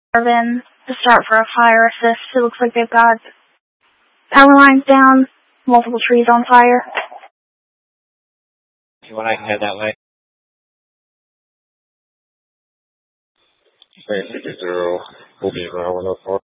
in to start for a fire assist. It looks like they've got power lines down, multiple trees on fire. You want I can head that way? 660, we'll be around 104.